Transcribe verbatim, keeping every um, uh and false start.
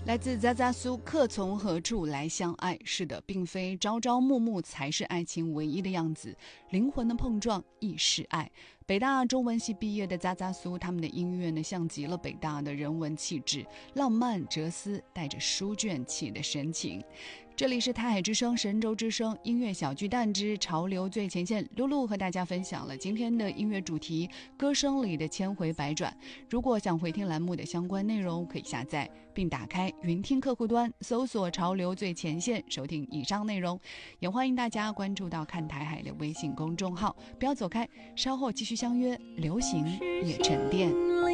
来自扎扎苏，客从何处来相爱？是的，并非朝朝暮暮才是爱情唯一的样子，灵魂的碰撞亦是爱。北大中文系毕业的扎扎苏，他们的音乐呢，像极了北大的人文气质，浪漫哲思，带着书卷气的深情。这里是台海之声、神州之声音乐小巨蛋之潮流最前线，露露和大家分享了今天的音乐主题歌声里的千回百转。如果想回听栏目的相关内容，可以下载并打开云听客户端，搜索潮流最前线，收听以上内容。也欢迎大家关注到看台海的微信公众号，不要走开，稍后继续相约流行乐沉淀。